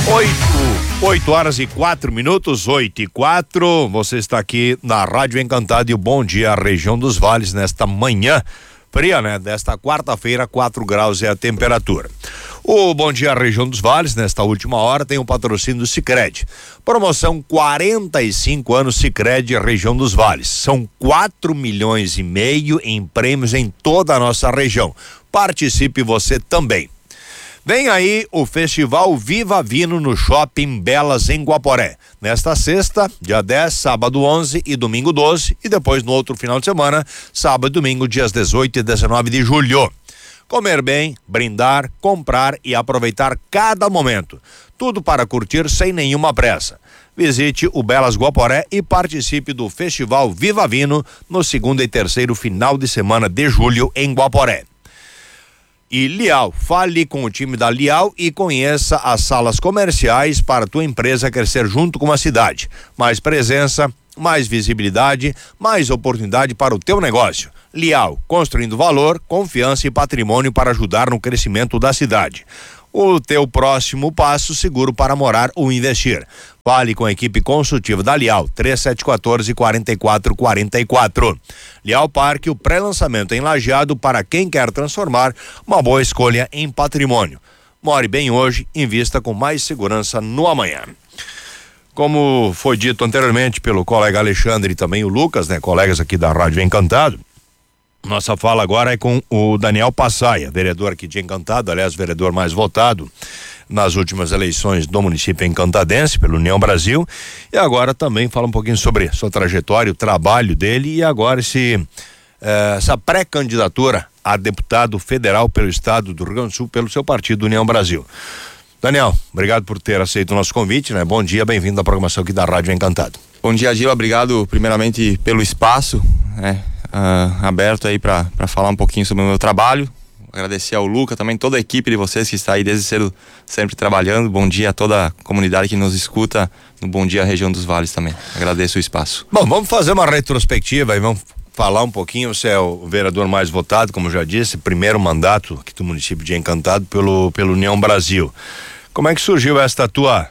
8 horas e 4 minutos, 8:04. Você está aqui na Rádio Encantado e o Bom Dia Região dos Vales nesta manhã fria, né? Desta quarta-feira, 4 graus é a temperatura. O Bom Dia Região dos Vales, nesta última hora, tem o patrocínio do Sicredi. Promoção 45 anos Sicredi Região dos Vales. São 4,5 milhões em prêmios em toda a nossa região. Participe você também. Vem aí o Festival Viva Vino no Shopping Belas em Guaporé. Nesta sexta, dia 10, sábado 11 e domingo 12. E depois no outro final de semana, sábado e domingo, dias 18 e 19 de julho. Comer bem, brindar, comprar e aproveitar cada momento. Tudo para curtir sem nenhuma pressa. Visite o Belas Guaporé e participe do Festival Viva Vino no segundo e terceiro final de semana de julho em Guaporé. E Lial, fale com o time da Lial e conheça as salas comerciais para a tua empresa crescer junto com a cidade. Mais presença, mais visibilidade, mais oportunidade para o teu negócio. Lial, construindo valor, confiança e patrimônio para ajudar no crescimento da cidade. O teu próximo passo seguro para morar ou investir. Fale com a equipe consultiva da Lial, 3714-4444. Lial Parque, o pré-lançamento em Lajeado para quem quer transformar uma boa escolha em patrimônio. More bem hoje, invista com mais segurança no amanhã. Como foi dito anteriormente pelo colega Alexandre e também o Lucas, né? Colegas aqui da Rádio Encantado. Nossa fala agora é com o Daniel Passaia, vereador aqui de Encantado, aliás, vereador mais votado nas últimas eleições do município encantadense pelo União Brasil, e agora também fala um pouquinho sobre sua trajetória, o trabalho dele e agora essa pré-candidatura a deputado federal pelo estado do Rio Grande do Sul pelo seu partido União Brasil. Daniel, obrigado por ter aceito o nosso convite, né? Bom dia, bem-vindo à programação aqui da Rádio Encantado. Bom dia, Gil, obrigado primeiramente pelo espaço, né? Aberto aí para falar um pouquinho sobre o meu trabalho. Agradecer ao Luca, também toda a equipe de vocês que está aí desde cedo sempre trabalhando. Bom dia a toda a comunidade que nos escuta no Bom Dia Região dos Vales também. Agradeço o espaço. Bom, vamos fazer uma retrospectiva e vamos falar um pouquinho. Você é o vereador mais votado, como já disse, primeiro mandato aqui do município de Encantado pelo União Brasil. Como é que surgiu essa tua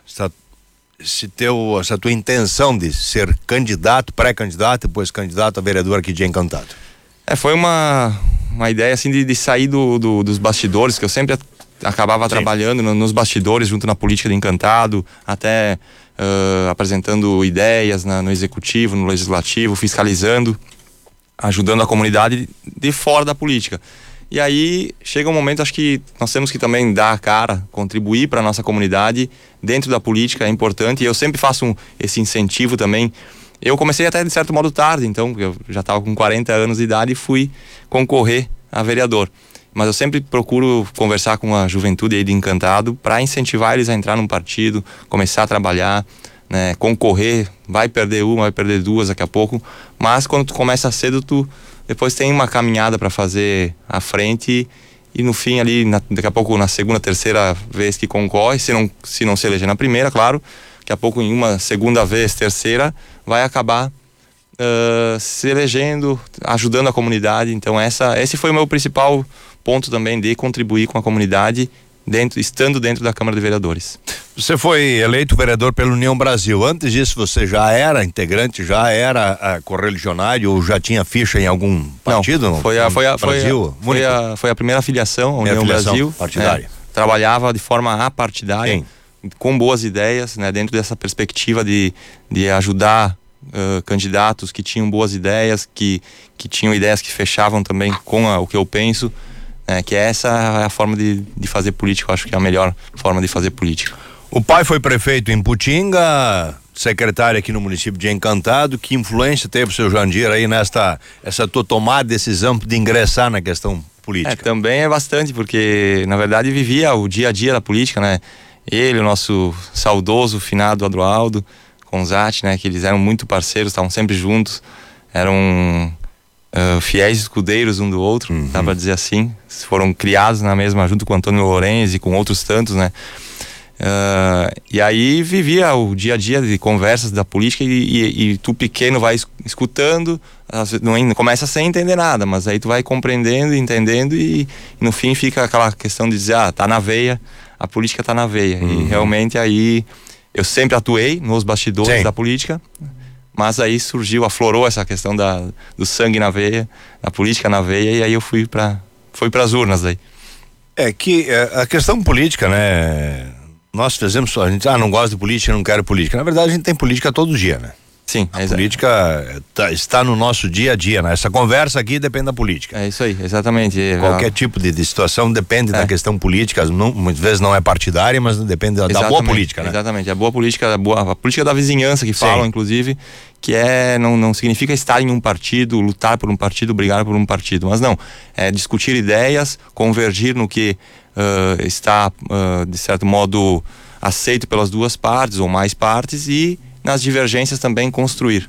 intenção de ser candidato, pré-candidato, depois candidato a vereador aqui de Encantado? Foi uma ideia assim de sair dos bastidores, que eu sempre acabava trabalhando nos bastidores junto na política de Encantado, até apresentando ideias no executivo, no legislativo, fiscalizando, ajudando a comunidade de fora da política. E aí chega um momento, acho que nós temos que também dar a cara, contribuir para a nossa comunidade dentro da política, é importante, e eu sempre faço esse incentivo também. Eu comecei até de certo modo tarde, então eu já estava com 40 anos de idade e fui concorrer a vereador. Mas eu sempre procuro conversar com a juventude aí de Encantado para incentivar eles a entrar num partido, começar a trabalhar, né, concorrer, vai perder uma, vai perder duas daqui a pouco, mas quando tu começa cedo, tu depois tem uma caminhada para fazer à frente e no fim ali, daqui a pouco na segunda, terceira vez que concorre, se não se eleger na primeira, claro, daqui a pouco em uma segunda vez, terceira, vai acabar se elegendo, ajudando a comunidade. Então esse foi o meu principal ponto também, de contribuir com a comunidade estando dentro da Câmara de Vereadores. Você foi eleito vereador pela União Brasil. Antes disso, você já era integrante, já era correligionário ou já tinha ficha em algum partido? Não, foi a primeira filiação à União Brasil. Partidária. Trabalhava de forma apartidária, com boas ideias, né, dentro dessa perspectiva de ajudar candidatos que tinham boas ideias, que tinham ideias que fechavam também com o que eu penso. Que essa é a forma de fazer política, eu acho que é a melhor forma de fazer política. O pai foi prefeito em Putinga, secretário aqui no município de Encantado. Que influência teve o seu Jandir aí essa tua tomada de decisão de ingressar na questão política? Também é bastante, porque na verdade vivia o dia a dia da política, né? Ele, o nosso saudoso finado Adroaldo Conzatti, né? Que eles eram muito parceiros, estavam sempre juntos, eram fiéis escudeiros um do outro, dá pra dizer assim. Foram criados na mesma, junto com o Antônio Lourenço e com outros tantos, né? E aí vivia o dia a dia de conversas da política e tu pequeno vai escutando, não começa sem entender nada, mas aí tu vai compreendendo, entendendo e no fim fica aquela questão de dizer, tá na veia, a política está na veia. E realmente aí eu sempre atuei nos bastidores da política, mas aí aflorou essa questão do sangue na veia, da política na veia, e aí eu fui para as urnas aí. É que a questão política, né? Nós a gente não gosta de política, não quero política. Na verdade, a gente tem política todo dia, né? Sim, a política está no nosso dia a dia, né? Essa conversa aqui depende da política. É isso aí, exatamente. Qualquer tipo de situação depende da questão política, muitas vezes não é partidária, mas depende da boa política, né? Exatamente, a boa política, a política da vizinhança que falam, inclusive, que não significa estar em um partido, lutar por um partido, brigar por um partido, mas não, é discutir ideias, convergir no que está, de certo modo, aceito pelas duas partes ou mais partes e nas divergências também construir.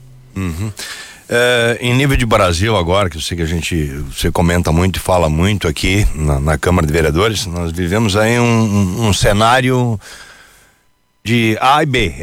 Em nível de Brasil agora, que eu sei que você comenta muito e fala muito aqui na Câmara de Vereadores, nós vivemos aí um cenário de A e B,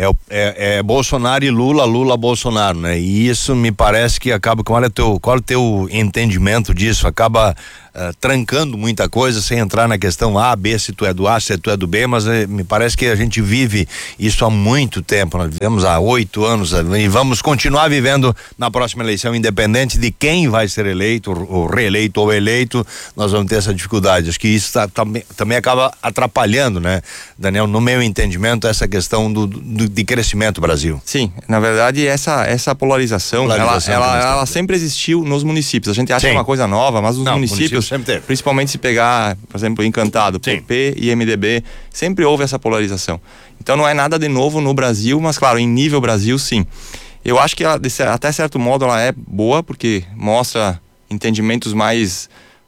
é Bolsonaro e Lula, Lula, Bolsonaro, né? E isso me parece que acaba, qual é o teu entendimento disso? Acaba trancando muita coisa sem entrar na questão A, B, se tu é do A, se tu é do B, mas me parece que a gente vive isso há muito tempo, nós vivemos há 8 anos e vamos continuar vivendo na próxima eleição, independente de quem vai ser eleito, ou reeleito ou eleito, nós vamos ter essa dificuldade. Acho que isso também acaba atrapalhando, né, Daniel, no meu entendimento, essa questão de crescimento do Brasil. Sim, na verdade essa polarização ela sempre existiu nos municípios. A gente acha que é uma coisa nova, mas os municípios, principalmente se pegar, por exemplo, Encantado, PP e MDB, sempre houve essa polarização. Então não é nada de novo no Brasil, mas claro, em nível Brasil, sim. Eu acho que até certo modo ela é boa, porque mostra entendimentos mais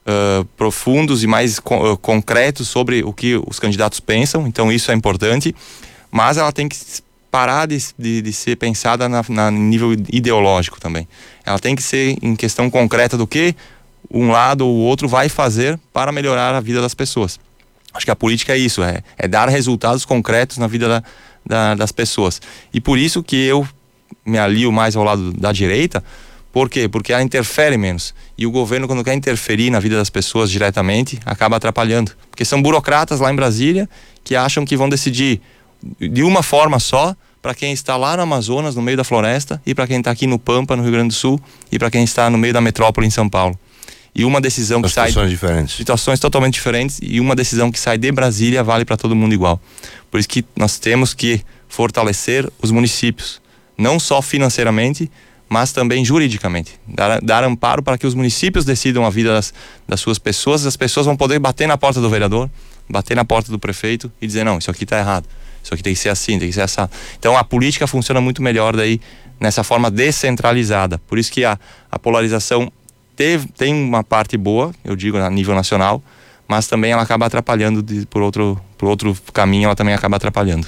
profundos e mais concretos sobre o que os candidatos pensam, então isso é importante, mas ela tem que parar de ser pensada na nível ideológico também. Ela tem que ser em questão concreta do que um lado ou o outro vai fazer para melhorar a vida das pessoas. Acho que a política é isso, é dar resultados concretos na vida das pessoas. E por isso que eu me alio mais ao lado da direita. Por quê? Porque ela interfere menos. E o governo, quando quer interferir na vida das pessoas diretamente, acaba atrapalhando. Porque são burocratas lá em Brasília que acham que vão decidir de uma forma só para quem está lá no Amazonas, no meio da floresta, e para quem está aqui no Pampa, no Rio Grande do Sul, e para quem está no meio da metrópole em São Paulo. E uma decisão que sai... Situações totalmente diferentes, e uma decisão que sai de Brasília vale para todo mundo igual. Por isso que nós temos que fortalecer os municípios, não só financeiramente, mas também juridicamente. Dar amparo para que os municípios decidam a vida das suas pessoas. As pessoas vão poder bater na porta do vereador, bater na porta do prefeito e dizer, não, isso aqui está errado, isso aqui tem que ser assim, tem que ser assado. Então a política funciona muito melhor daí nessa forma descentralizada. Por isso que a polarização tem uma parte boa, eu digo, a nível nacional, mas também ela acaba atrapalhando por outro caminho, ela também acaba atrapalhando.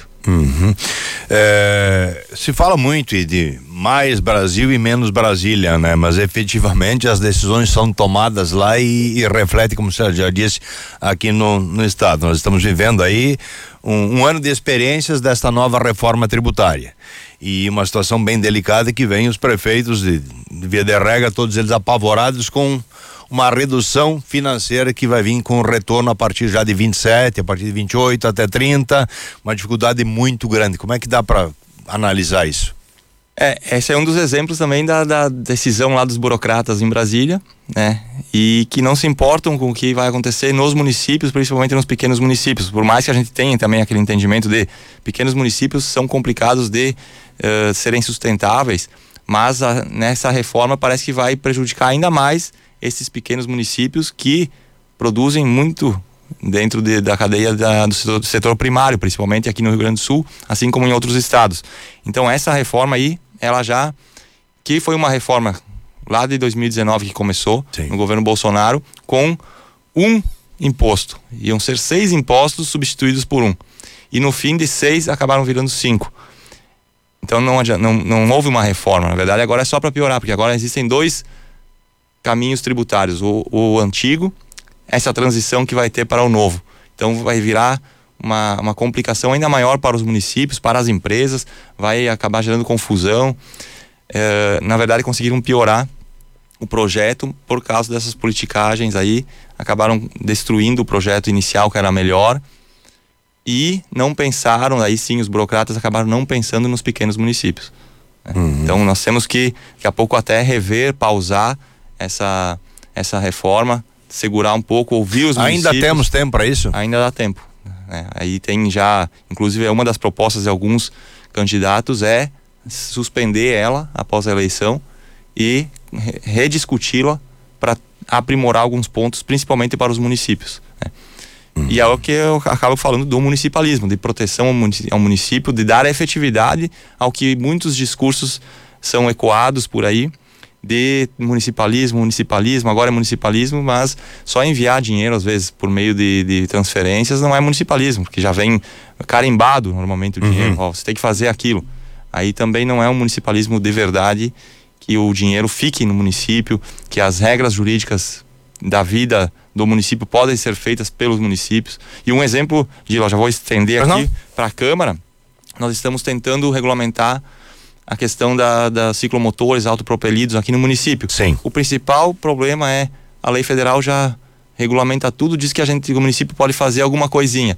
Se fala muito de mais Brasil e menos Brasília, né? Mas efetivamente as decisões são tomadas lá e refletem, como você já disse, aqui no estado. Nós estamos vivendo aí um ano de experiências desta nova reforma tributária. E uma situação bem delicada que vem os prefeitos, de via de regra, todos eles apavorados com uma redução financeira que vai vir com retorno a partir já de 27, a partir de 28 até 30, uma dificuldade muito grande. Como é que dá para analisar isso? Esse é um dos exemplos também da decisão lá dos burocratas em Brasília, né? E que não se importam com o que vai acontecer nos municípios, principalmente nos pequenos municípios. Por mais que a gente tenha também aquele entendimento de pequenos municípios são complicados de serem sustentáveis, mas nessa reforma parece que vai prejudicar ainda mais esses pequenos municípios que produzem muito dentro da cadeia do setor primário, principalmente aqui no Rio Grande do Sul, assim como em outros estados. Então essa reforma aí, que foi uma reforma lá de 2019 que começou, no governo Bolsonaro, com um imposto. Iam ser 6 impostos substituídos por um. E no fim de 6 acabaram virando 5. Então não houve uma reforma, na verdade agora é só para piorar, porque agora existem 2 caminhos tributários, o antigo, essa transição que vai ter para o novo. Então vai virar uma complicação ainda maior para os municípios, para as empresas, vai acabar gerando confusão. Na verdade conseguiram piorar o projeto por causa dessas politicagens aí, acabaram destruindo o projeto inicial que era melhor e não pensaram, aí sim os burocratas acabaram não pensando nos pequenos municípios. Então nós temos que, daqui a pouco, até rever, pausar essa reforma, segurar um pouco, ouvir os municípios. Ainda temos tempo para isso? Ainda dá tempo. Aí tem já, inclusive, uma das propostas de alguns candidatos é suspender ela após a eleição e rediscuti-la para aprimorar alguns pontos, principalmente para os municípios. E é o que eu acabo falando do municipalismo, de proteção ao município, de dar efetividade ao que muitos discursos são ecoados por aí, de municipalismo, agora é municipalismo, mas só enviar dinheiro, às vezes, por meio de transferências, não é municipalismo, porque já vem carimbado, normalmente, o dinheiro. Você tem que fazer aquilo. Aí também não é um municipalismo de verdade, que o dinheiro fique no município, que as regras jurídicas da vida do município podem ser feitas pelos municípios. E um exemplo, já vou estender aqui para a Câmara, nós estamos tentando regulamentar a questão da ciclomotores autopropelidos aqui no município. Sim. O principal problema é a lei federal já regulamenta tudo, diz que o município pode fazer alguma coisinha.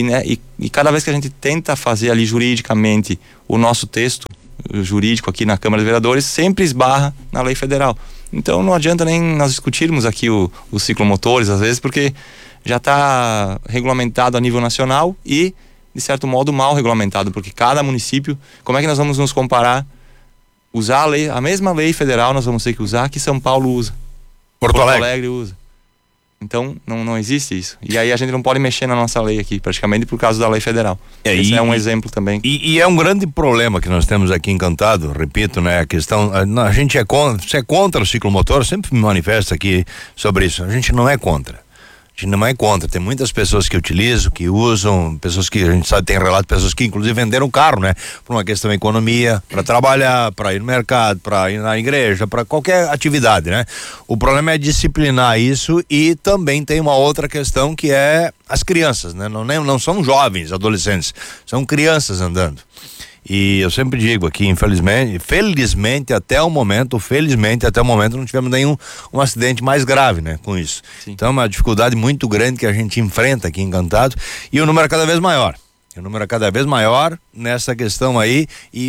E cada vez que a gente tenta fazer ali juridicamente o nosso texto jurídico aqui na Câmara de Vereadores, sempre esbarra na lei federal. Então não adianta nem nós discutirmos aqui os ciclomotores, às vezes, porque já está regulamentado a nível nacional e, de certo modo, mal regulamentado, porque cada município, como é que nós vamos nos comparar? Usar a mesma lei federal nós vamos ter que usar que São Paulo usa, Porto Alegre usa. Então não existe isso. E aí a gente não pode mexer na nossa lei aqui, praticamente por causa da lei federal. Esse é um exemplo também. E é um grande problema que nós temos aqui em Encantado, repito, né? A questão, a gente você é contra o ciclomotor, sempre me manifesta aqui sobre isso. A gente não é contra. A gente não é contra, tem muitas pessoas que utilizam, que usam, pessoas que a gente sabe, tem relato de pessoas que inclusive venderam carro, né? Por uma questão de economia, para trabalhar, para ir no mercado, para ir na igreja, para qualquer atividade, né? O problema é disciplinar isso e também tem uma outra questão que é as crianças, né? Não são jovens, adolescentes, são crianças andando. E eu sempre digo aqui, felizmente até o momento não tivemos nenhum acidente mais grave, né, com isso. Sim. Então é uma dificuldade muito grande que a gente enfrenta aqui em Encantado e o número é cada vez maior. Nessa questão aí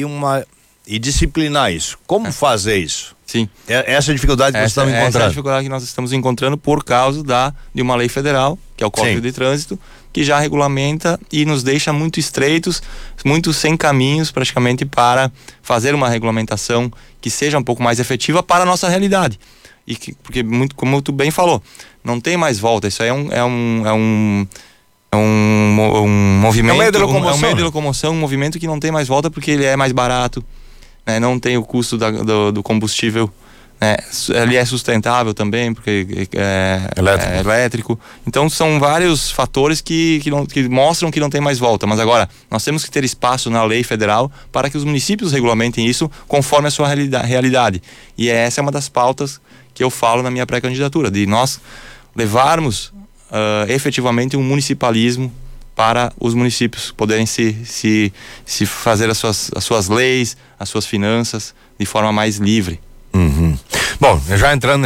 e disciplinar isso. Como fazer isso? Sim. Essa é a dificuldade que nós estamos encontrando. Essa é a dificuldade que nós estamos encontrando por causa de uma lei federal, que é o Código de Trânsito, que já regulamenta e nos deixa muito estreitos, muito sem caminhos praticamente para fazer uma regulamentação que seja um pouco mais efetiva para a nossa realidade. Porque, como tu bem falou, não tem mais volta. Isso aí é um movimento, é um meio de locomoção, um movimento que não tem mais volta porque ele é mais barato, né? Não tem o custo do combustível, né? Ele é sustentável também porque é elétrico. Então são vários fatores que mostram que não tem mais volta. Mas agora nós temos que ter espaço na lei federal para que os municípios regulamentem isso conforme a sua realidade. E essa é uma das pautas que eu falo na minha pré-candidatura, de nós levarmos efetivamente um municipalismo para os municípios poderem se fazer as suas leis, as suas finanças de forma mais livre. Bom, já entrando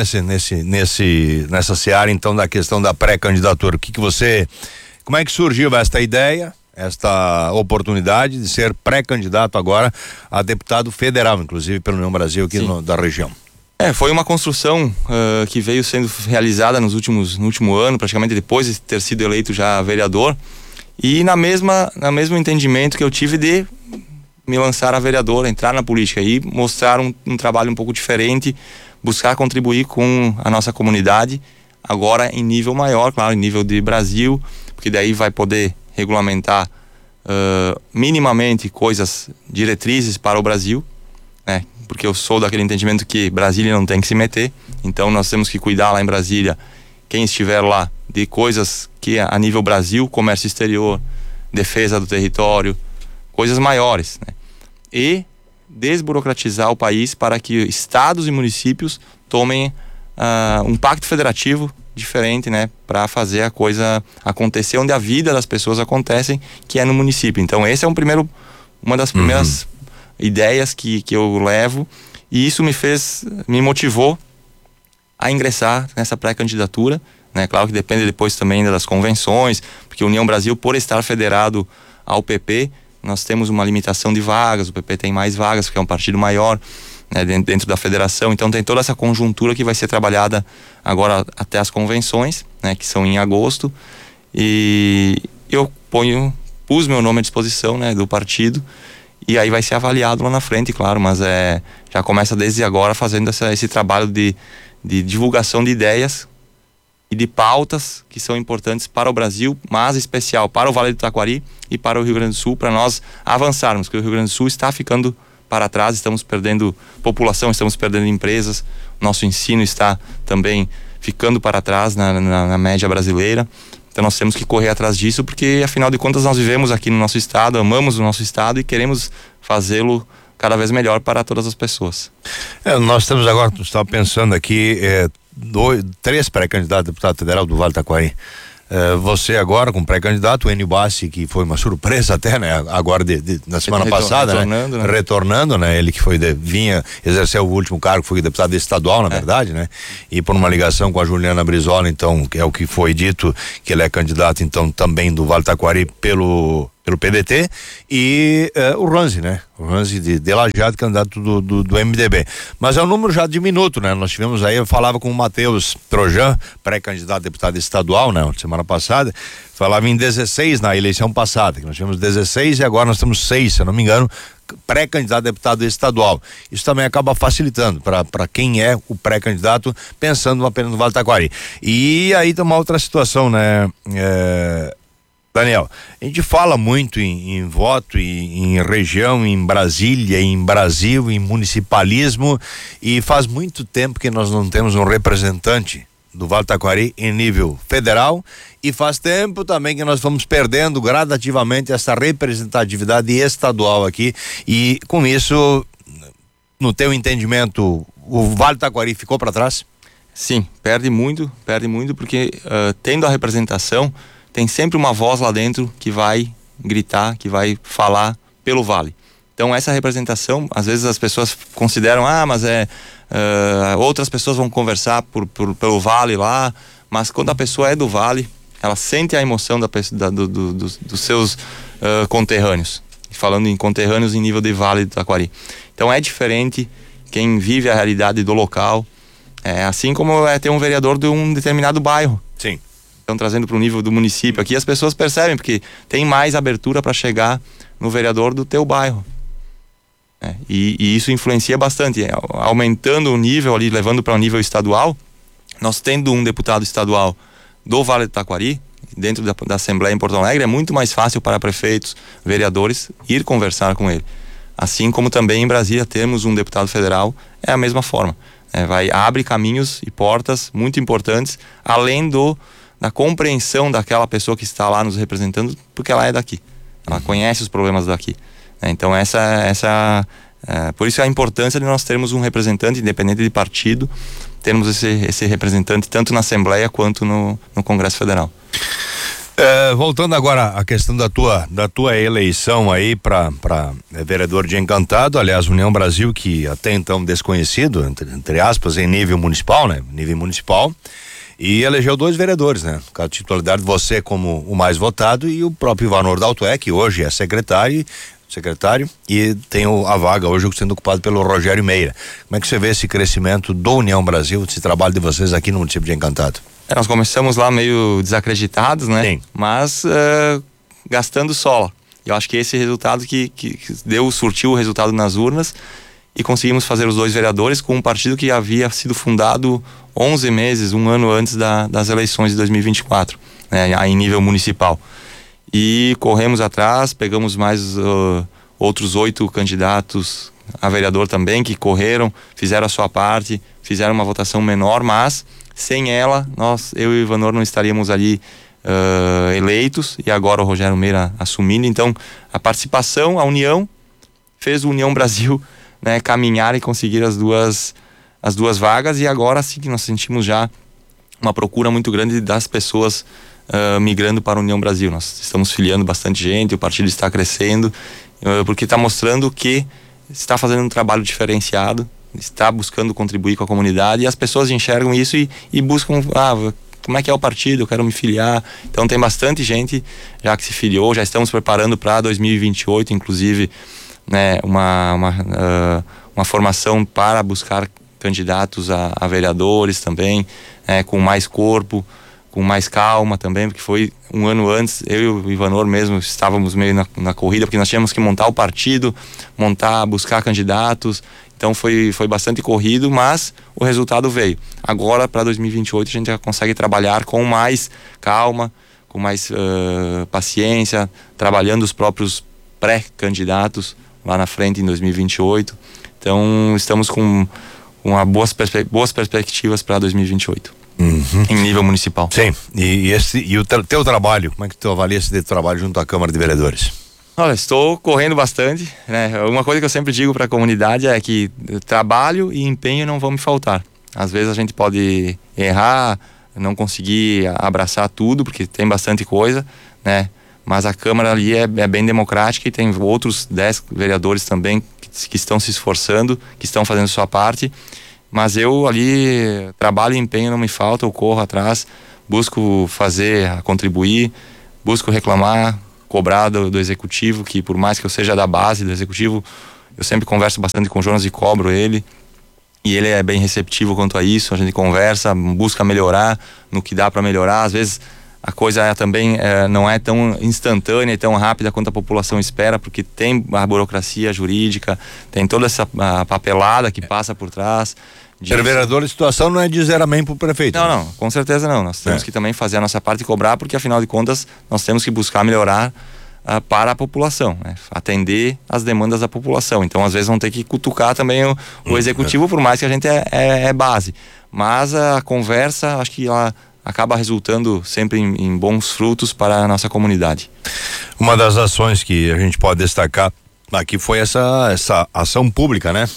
nessa seara então da questão da pré-candidatura, como é que surgiu esta ideia, esta oportunidade de ser pré-candidato agora a deputado federal, inclusive pelo União Brasil aqui da região? Foi uma construção que veio sendo realizada no último ano, praticamente depois de ter sido eleito já vereador, e no mesmo entendimento que eu tive de me lançar a vereador, entrar na política e mostrar um trabalho um pouco diferente, buscar contribuir com a nossa comunidade, agora em nível maior, claro, em nível de Brasil, porque daí vai poder regulamentar minimamente diretrizes para o Brasil, né? Porque eu sou daquele entendimento que Brasília não tem que se meter, então nós temos que cuidar lá em Brasília, quem estiver lá, de coisas que a nível Brasil, comércio exterior, defesa do território, coisas maiores, né? E desburocratizar o país para que estados e municípios tomem um pacto federativo diferente, né? Para fazer a coisa acontecer onde a vida das pessoas acontecem, que é no município. Então esse é uma das primeiras ideias que eu levo, e isso me motivou a ingressar nessa pré-candidatura, né? Claro que depende depois também das convenções, porque a União Brasil, por estar federado ao PP, nós temos uma limitação de vagas, o PP tem mais vagas, porque é um partido maior, né, dentro da federação, então tem toda essa conjuntura que vai ser trabalhada agora até as convenções, né, que são em agosto, e eu pus meu nome à disposição, né, do partido, e aí vai ser avaliado lá na frente, claro, mas já começa desde agora fazendo esse trabalho de divulgação de ideias e de pautas que são importantes para o Brasil, mas em especial para o Vale do Taquari e para o Rio Grande do Sul, para nós avançarmos, porque o Rio Grande do Sul está ficando para trás, estamos perdendo população, estamos perdendo empresas, nosso ensino está também ficando para trás na média brasileira. Então nós temos que correr atrás disso, porque afinal de contas nós vivemos aqui no nosso estado, amamos o nosso estado e queremos fazê-lo cada vez melhor para todas as pessoas. Nós estamos agora, estava pensando aqui, 3 pré-candidatos a deputado federal do Vale do Taquari. Você agora com pré-candidato, o Enio Bassi, que foi uma surpresa até, né? Agora na semana passada, retornando, né? Retornando, né? Ele que vinha exercer o último cargo, foi deputado estadual, na verdade, né? E por uma ligação com a Juliana Brizola, então, que é o que foi dito, que ele é candidato, então, também do Vale do Taquari pelo PDT, e o Ranzi, né? O Ranzi de Lajeado, candidato do MDB. Mas é um número já diminuto, né? Nós tivemos aí, eu falava com o Matheus Trojan, pré-candidato a deputado estadual, né? Semana passada, falava em 16 na eleição passada, que nós tivemos 16 e agora nós temos 6, se eu não me engano, pré-candidato a deputado estadual. Isso também acaba facilitando para quem é o pré-candidato, pensando apenas no Vale do Taquari. E aí tem uma outra situação, né? Daniel, a gente fala muito em voto, em região, em Brasília, em Brasil, em municipalismo, e faz muito tempo que nós não temos um representante do Vale do Taquari em nível federal, e faz tempo também que nós vamos perdendo gradativamente essa representatividade estadual aqui, e com isso, no teu entendimento, o Vale do Taquari ficou para trás? Sim, perde muito porque tendo a representação, tem sempre uma voz lá dentro que vai gritar, que vai falar pelo Vale. Então essa representação, às vezes as pessoas consideram, mas outras pessoas vão conversar pelo Vale lá, mas quando a pessoa é do Vale, ela sente a emoção dos seus conterrâneos. Falando em conterrâneos em nível de Vale do Taquari. Então é diferente quem vive a realidade do local, assim como ter um vereador de um determinado bairro. Sim. Então trazendo para o nível do município aqui, as pessoas percebem, porque tem mais abertura para chegar no vereador do teu bairro. E isso influencia bastante, aumentando o nível ali, levando para o nível estadual. Nós tendo um deputado estadual do Vale do Taquari, dentro da Assembleia em Porto Alegre, é muito mais fácil para prefeitos, vereadores, ir conversar com ele. Assim como também em Brasília temos um deputado federal, é a mesma forma. Abre caminhos e portas muito importantes, além da compreensão daquela pessoa que está lá nos representando, porque ela é daqui, ela conhece os problemas daqui. Então por isso a importância de nós termos um representante, independente de partido, termos esse representante tanto na Assembleia quanto no Congresso Federal. Voltando agora à questão da tua eleição aí para vereador de Encantado, aliás, União Brasil, que até então desconhecido, entre aspas, em nível municipal, né? Nível municipal, e elegeu 2 vereadores, né? Com a titularidade, você como o mais votado e o próprio Ivanor Daltoé, que hoje é secretário, e tem a vaga hoje sendo ocupada pelo Rogério Meira. Como é que você vê esse crescimento do União Brasil, esse trabalho de vocês aqui no município de Encantado? Nós começamos lá meio desacreditados, né? Sim. Mas gastando sola. Eu acho que esse resultado que surtiu o resultado nas urnas, e conseguimos fazer os 2 vereadores com um partido que havia sido fundado 11 meses, um ano antes das eleições de 2024, né? Em nível municipal. E corremos atrás, pegamos mais outros 8 candidatos a vereador também, que correram, fizeram a sua parte, fizeram uma votação menor, mas sem ela, eu e o Ivanor não estaríamos ali eleitos, e agora o Rogério Meira assumindo. Então a participação, a união, fez o União Brasil, né, caminhar e conseguir as duas vagas, e agora sim que nós sentimos já uma procura muito grande das pessoas migrando para a União Brasil. Nós estamos filiando bastante gente, o partido está crescendo, porque está mostrando que está fazendo um trabalho diferenciado, está buscando contribuir com a comunidade, e as pessoas enxergam isso e buscam, como é que é o partido, eu quero me filiar. Então tem bastante gente já que se filiou, já estamos preparando para 2028, inclusive, né, uma formação para buscar candidatos a vereadores também, com mais corpo, com mais calma também, porque foi um ano antes, eu e o Ivanor mesmo estávamos meio na corrida, porque nós tínhamos que montar o partido, buscar candidatos, então foi bastante corrido, mas o resultado veio. Agora, para 2028, a gente já consegue trabalhar com mais calma, com mais paciência, trabalhando os próprios pré-candidatos lá na frente em 2028. Então, estamos com boas perspectivas para 2028. Em nível municipal. Sim, e o teu trabalho, como é que tu avalia esse teu trabalho junto à Câmara de Vereadores? Olha, estou correndo bastante, né? Uma coisa que eu sempre digo para a comunidade é que trabalho e empenho não vão me faltar. Às vezes a gente pode errar, não conseguir abraçar tudo, porque tem bastante coisa, né? Mas a Câmara ali é bem democrática e tem outros 10 vereadores também que estão se esforçando, que estão fazendo sua parte. Mas eu ali, trabalho e empenho não me falta, eu corro atrás, busco contribuir, busco reclamar, cobrar do executivo, que por mais que eu seja da base do executivo, eu sempre converso bastante com o Jonas e cobro ele, e ele é bem receptivo quanto a isso, a gente conversa, busca melhorar no que dá para melhorar. Às vezes a coisa também não é tão instantânea e tão rápida quanto a população espera, porque tem a burocracia jurídica, tem toda essa papelada que passa por trás. Ser vereador, a situação não é dizer amém pro prefeito. Não, com certeza não. Nós temos que também fazer a nossa parte e cobrar, porque afinal de contas nós temos que buscar melhorar para a população, né? Atender as demandas da população. Então às vezes vão ter que cutucar também o executivo, por mais que a gente é base. Mas a conversa, acho que ela acaba resultando sempre em bons frutos para a nossa comunidade. Uma das ações que a gente pode destacar aqui foi essa ação pública, né?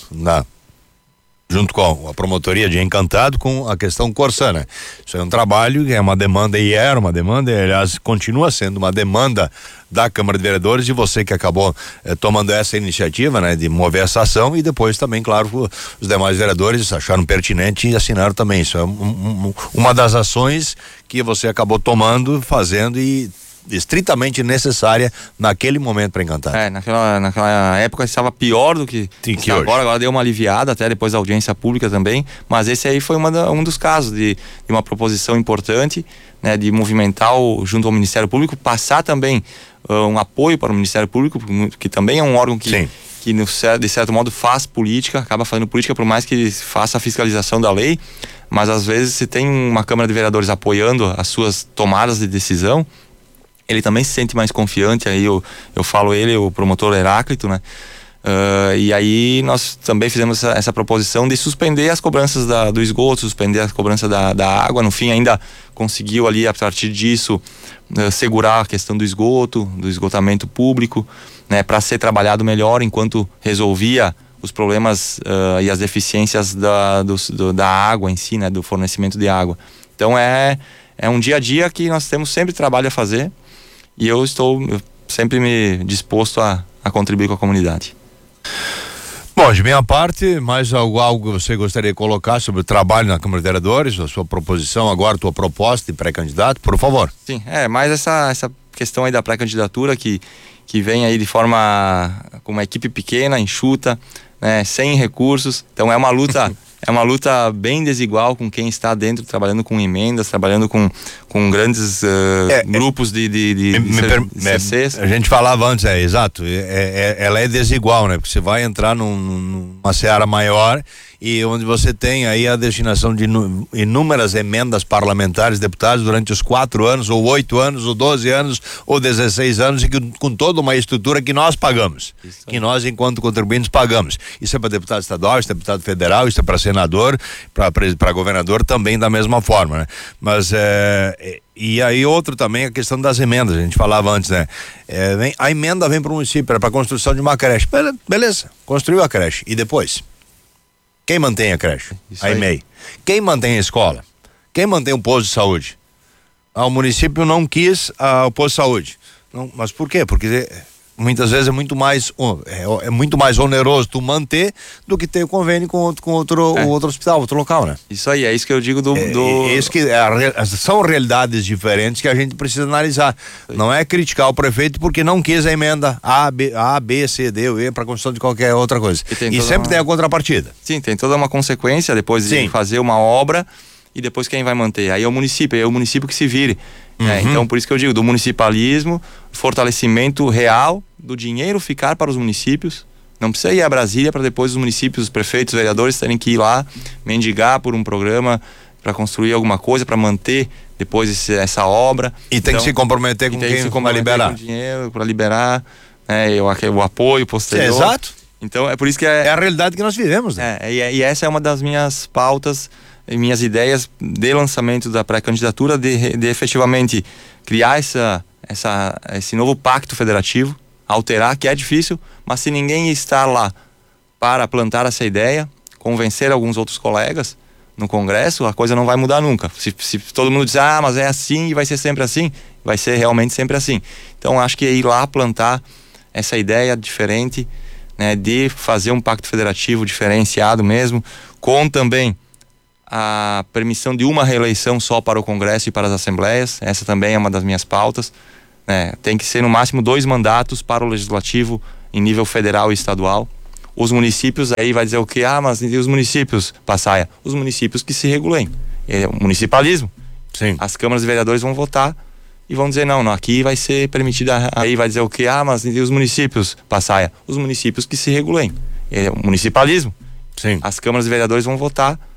Junto com a promotoria de Encantado, com a questão Corsã, né? Isso é um trabalho que é uma demanda, e era uma demanda, e, aliás, continua sendo uma demanda da Câmara de Vereadores, e você que acabou tomando essa iniciativa, né? De mover essa ação, e depois também, claro, os demais vereadores acharam pertinente e assinaram também. Isso é uma das ações que você acabou tomando, fazendo e estritamente necessária naquele momento para Encantado. Naquela época estava pior do que agora deu uma aliviada, até depois da audiência pública também, mas esse aí foi um dos casos de uma proposição importante, né, de movimentar junto ao Ministério Público, passar também um apoio para o Ministério Público, que também é um órgão que de certo modo faz política, acaba fazendo política, por mais que faça a fiscalização da lei, mas às vezes se tem uma Câmara de Vereadores apoiando as suas tomadas de decisão, ele também se sente mais confiante. Aí eu falo o promotor Heráclito, né? E aí nós também fizemos essa proposição de suspender as cobranças do esgoto, suspender a cobrança da água. No fim ainda conseguiu ali, a partir disso, segurar a questão do esgotamento público, né? Para ser trabalhado melhor enquanto resolvia os problemas e as deficiências da água em si, né? Do fornecimento de água. Então é um dia a dia que nós temos sempre trabalho a fazer. E eu estou sempre me disposto a contribuir com a comunidade. Bom, de minha parte, mais algo que você gostaria de colocar sobre o trabalho na Câmara de Vereadores, a sua proposição agora, a tua proposta de pré-candidato, por favor. Sim, mais essa questão aí da pré-candidatura que vem aí de forma, com uma equipe pequena, enxuta, né, sem recursos. Então é uma luta bem desigual com quem está dentro, trabalhando com emendas, trabalhando com grandes grupos de CCs. A gente falava antes, exato, ela é desigual, né? Porque você vai entrar numa seara maior e onde você tem aí a destinação de inúmeras emendas parlamentares, deputados, durante os 4 anos, ou 8 anos, ou 12 anos, ou 16 anos, e com toda uma estrutura que nós pagamos, que nós, enquanto contribuintes, pagamos. Isso é para deputado estadual, isso é para deputado federal, isso é para senador, para governador também da mesma forma, né? Mas e aí outro também, a questão das emendas, a gente falava antes, né? A emenda vem para o município, para a construção de uma creche. Beleza, construiu a creche, e depois? Quem mantém a creche? A EMEI. Quem mantém a escola? Quem mantém o posto de saúde? O município não quis o posto de saúde. Não, mas por quê? Porque muitas vezes é muito mais oneroso tu manter do que ter convênio com outro hospital, outro local, né? Isso aí, é isso que eu digo Isso que são realidades diferentes que a gente precisa analisar. Não é criticar o prefeito porque não quis a emenda A, B, C, D ou E para construção de qualquer outra coisa. E sempre tem a contrapartida. Sim, tem toda uma consequência depois de fazer uma obra e depois quem vai manter. Aí é o município que se vire. Então, por isso que eu digo, do municipalismo, fortalecimento real do dinheiro ficar para os municípios. Não precisa ir a Brasília para depois os municípios, os prefeitos, os vereadores terem que ir lá mendigar por um programa para construir alguma coisa, para manter depois essa obra. E tem que se comprometer com quem vai liberar. Com dinheiro para liberar, o apoio posterior. Exato. Então é por isso que é a realidade que nós vivemos, né? E essa é uma das minhas pautas, minhas ideias de lançamento da pré-candidatura, de efetivamente criar esse novo pacto federativo, alterar, que é difícil, mas se ninguém estar lá para plantar essa ideia, convencer alguns outros colegas no Congresso, a coisa não vai mudar nunca. Se todo mundo dizer, mas é assim e vai ser sempre assim, vai ser realmente sempre assim. Então acho que é ir lá plantar essa ideia diferente, né, de fazer um pacto federativo diferenciado mesmo, com também a permissão de uma reeleição só para o Congresso e para as Assembleias. Essa também é uma das minhas pautas, né? Tem que ser no máximo 2 mandatos para o Legislativo em nível federal e estadual. Os municípios, aí vai dizer o quê? Mas e os municípios, Passaia? Os municípios que se regulem. É o municipalismo. Sim. As câmaras de vereadores vão votar e vão dizer, não, aqui vai ser permitida. Aí vai dizer o quê? Mas e os municípios, Passaia? Os municípios que se regulem. É o municipalismo. Sim. As câmaras de vereadores vão votar